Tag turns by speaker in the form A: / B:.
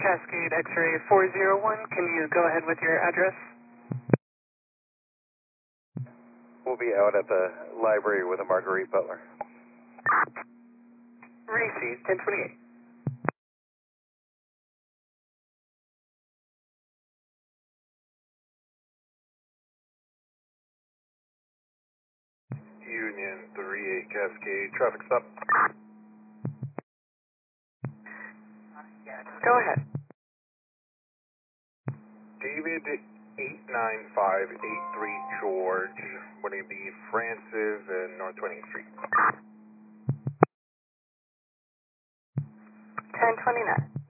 A: Cascade X-ray 401, can you go ahead with your address?
B: We'll be out at the library with a Marguerite Butler.
A: Receive 1028.
C: Union 38 Cascade, traffic stop.
A: Go ahead.
C: David 89583 George, what would be Francis and North 20th Street.
A: 1029.